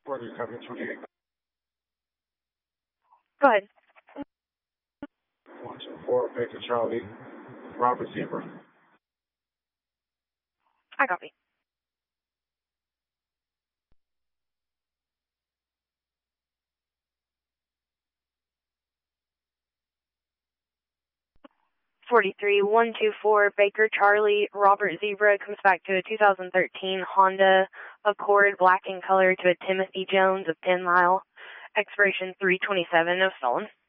4728. Go ahead. 124 Baker Charlie, Robert Zebra. I copy. Forty-three 124 Baker Charlie Robert Zebra comes back to a 2013 Honda Accord black in color to a Timothy Jones of 10 Mile. Expiration 3/27 of stolen.